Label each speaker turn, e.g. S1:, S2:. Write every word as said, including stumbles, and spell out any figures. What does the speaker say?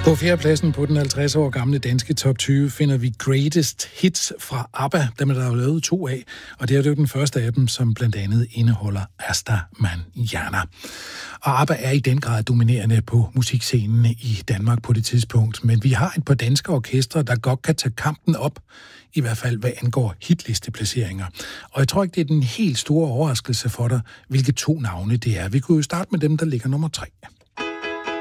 S1: På fjerdepladsen på den halvtreds år gamle danske top tyve finder vi Greatest Hits fra ABBA, dem er der jo lavet to af, og det er jo den første af dem, som blandt andet indeholder Asta Manana. Og ABBA er i den grad dominerende på musikscenen i Danmark på det tidspunkt, men vi har et par danske orkestre, der godt kan tage kampen op, i hvert fald hvad angår hitlisteplaceringer. Og jeg tror ikke, det er den helt store overraskelse for dig, hvilke to navne det er. Vi kunne jo starte med dem, der ligger nummer tre.